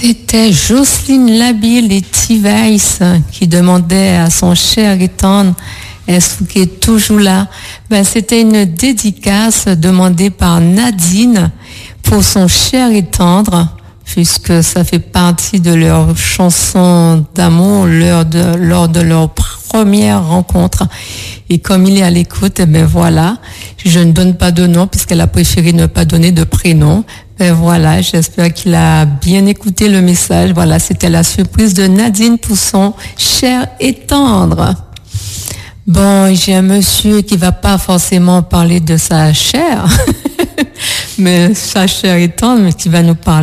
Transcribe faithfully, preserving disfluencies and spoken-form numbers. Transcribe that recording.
C'était Jocelyne Labille et T-Vice qui demandait à son cher et tendre, est-ce qu'il est toujours là? Ben, c'était une dédicace demandée par Nadine pour son cher et tendre, puisque ça fait partie de leur chanson d'amour lors de, lors de leur première rencontre. Et comme il est à l'écoute, eh ben voilà, je ne donne pas de nom puisqu'elle a préféré ne pas donner de prénom. Ben voilà, j'espère qu'il a bien écouté le message. Voilà, c'était la surprise de Nadine pour son cher et tendre. Bon, j'ai un monsieur qui va pas forcément parler de sa chair, mais sa chair et tendre, mais qui va nous parler